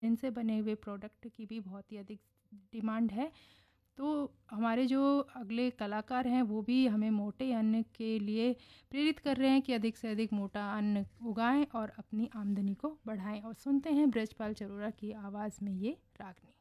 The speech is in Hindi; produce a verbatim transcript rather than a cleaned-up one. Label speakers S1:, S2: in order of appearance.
S1: इनसे बने हुए प्रोडक्ट की भी बहुत ही अधिक डिमांड है। तो हमारे जो अगले कलाकार हैं वो भी हमें मोटे अन्न के लिए प्रेरित कर रहे हैं कि अधिक से अधिक मोटा अन्न उगाएं और अपनी आमदनी को बढ़ाएं। और सुनते हैं ब्रजपाल चरोरा की आवाज़ में ये रागनी।